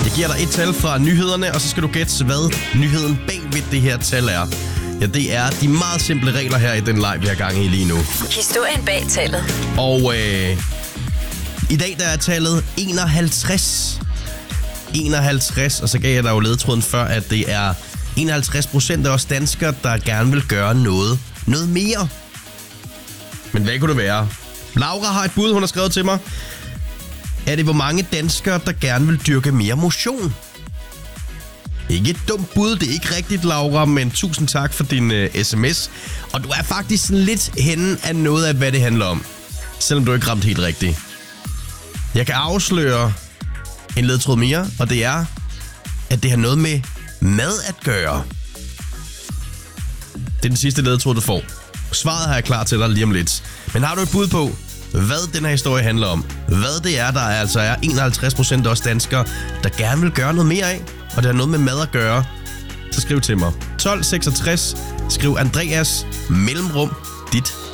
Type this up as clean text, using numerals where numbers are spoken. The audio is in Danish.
Jeg giver dig et tal fra nyhederne, og så skal du gætte, hvad nyheden bag ved det her tal er. Ja, det er de meget simple regler her i den leg, vi har gang i lige nu. Historien bag tallet. Og i dag der er tallet 51. 51, og så gav jeg dig jo ledetråden før, at det er 51% af os danskere, der gerne vil gøre noget mere. Men hvad kunne det være? Laura har et bud, hun har skrevet til mig. Er det hvor mange danskere, der gerne vil dyrke mere motion? Ikke et dumt bud, det er ikke rigtigt, Laura, men tusind tak for din sms. Og du er faktisk sådan lidt henne af noget af, hvad det handler om. Selvom du ikke ramte helt rigtigt. Jeg kan afsløre en ledtråd mere, og det er, at det har noget med mad at gøre. Det er den sidste ledtråd, du får. Svaret har jeg klar til dig lige om lidt. Men har du et bud på, hvad den her historie handler om? Hvad det er, der altså er 51% af os danskere, der gerne vil gøre noget mere af, og det har noget med mad at gøre, så skriv til mig. 1266, skriv Andreas, mellemrum, dit